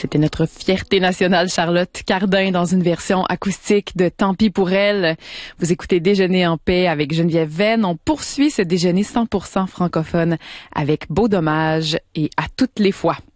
C'était notre fierté nationale, Charlotte Cardin, dans une version acoustique de Tant pis pour elle. Vous écoutez Déjeuner en paix avec Geneviève Venn. On poursuit ce déjeuner 100% francophone avec Beau dommage et À toutes les fois.